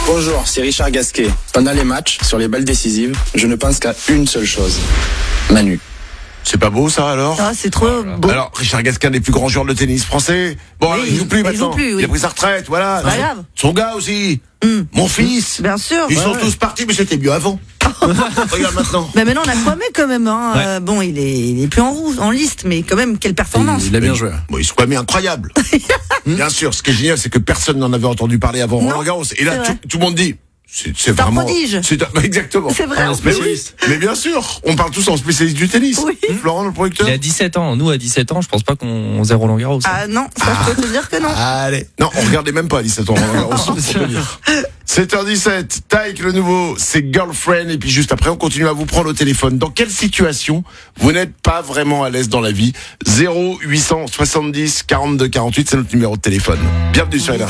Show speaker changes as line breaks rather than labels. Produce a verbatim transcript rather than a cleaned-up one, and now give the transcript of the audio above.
Bonjour, c'est Richard Gasquet. Pendant les matchs, sur les balles décisives, je ne pense qu'à une seule chose. Manu.
C'est pas beau ça alors?
Ah, c'est trop beau.
Alors, Richard Gasquet, un des plus grands joueurs de tennis français. Bon,
Oui,
il joue plus
il
maintenant.
joue plus, oui.
Il a pris sa retraite, voilà.
C'est pas grave.
Son gars aussi.
Mm.
Mon fils.
Bien sûr.
Ils
Ouais,
sont
ouais.
tous partis, mais c'était mieux avant. Regarde maintenant.
Mais maintenant on a Kwame quand même. Hein.
Ouais.
Euh, bon, il est, il est plus en roue, en liste, mais quand même quelle performance.
Il a bien joué.
Bon, il se croit mais incroyable. Bien sûr, ce qui est génial, c'est que personne n'en avait entendu parler avant
Non,
Roland Garros. Et là,
c'est
tout,
vrai.
tout le monde dit. C'est, c'est
C'est un
vraiment.
prodige.
C'est un- exactement.
C'est vrai.
Un
en
Mais,
plus.
oui, mais bien sûr, on parle tous en spécialiste du tennis.
Oui.
Florent, le producteur.
Il a dix-sept ans. Nous, à dix-sept ans, je pense pas qu'on faisait Roland Garros.
Ah non, ça je peux te dire que non.
Allez. Non, on regardait même pas à dix-sept ans. Roland Garros, on peut dire. sept heures dix-sept, Taïk le nouveau, c'est Girlfriend. Et puis juste après, on continue à vous prendre au téléphone. Dans quelle situation vous n'êtes pas vraiment à l'aise dans la vie? Zéro huit cent soixante-dix quarante-deux quarante-huit, c'est notre numéro de téléphone. Bienvenue sur Énergie.